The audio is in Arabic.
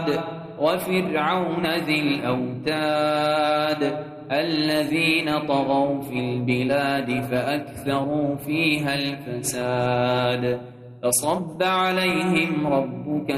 وعاد وفرعون ذي الأوتاد الذين طغوا في البلاد فأكثروا فيها الفساد فصب عليهم ربك